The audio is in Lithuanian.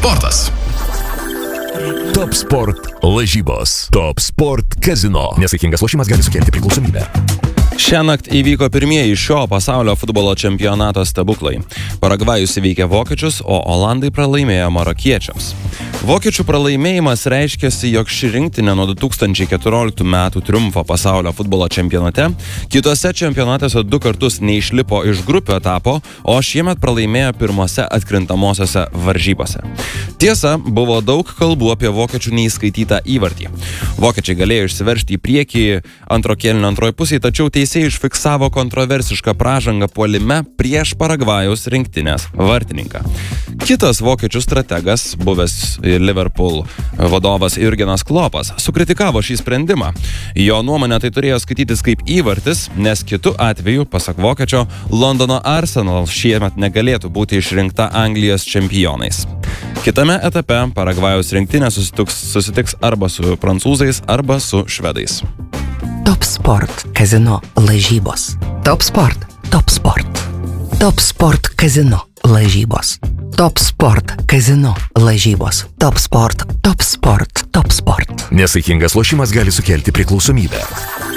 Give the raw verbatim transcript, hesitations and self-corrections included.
sportas. Top Sport lažybos. Top Sport kazino. Nesaikingas lošimas gali sukelti priklausomybę. Šiąnakt įvyko pirmieji šio pasaulio futbolo čempionato stebuklai. Paragvajus įveikė vokiečius, o olandai pralaimėjo marokiečiams. Vokiečių pralaimėjimas reiškėsi, jog ši rinktinė nuo du tūkstančiai keturioliktų metų triumfo pasaulio futbolo čempionate kitose čempionatuose du kartus neišlipo iš grupių etapo, o šiemet pralaimėjo pirmose atkrintamosiose varžybose. Tiesa, buvo daug kalbų apie vokiečių neįskaitytą įvartį. Vokiečiai galėjo išsiveržti į priekį antro kėlinio antroje pusėje, tačiau teisėjai užfiksavo kontroversišką pražangą puolime prieš Paragvajaus rinktinės vartininką. Kitas vokiečių strategas, buvęs Liverpool vadovas Jurgenas Kloppas, sukritikavo šį sprendimą. Jo nuomonė tai turėjo skaitytis kaip įvartis, nes kitu atveju, pasak vokiečio, Londono Arsenal šiemet negalėtų būti išrinkta Anglijos čempionais. Kitame etape Paragvajaus rinktinė susitiks, susitiks arba su prancūzais, arba su švedais. Top Sport kazino lažybos. Top Sport, Top Sport. Top Sport kazino lažybos. Top Sport kazino lažybos. Top Sport, Top Sport, Top Sport. Nesaikingas lošimas gali sukelti priklausomybę.